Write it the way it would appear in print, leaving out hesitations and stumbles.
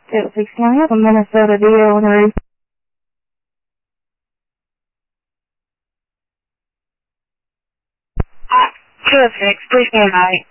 269 from Minnesota DO on the roof. 206, please stand by.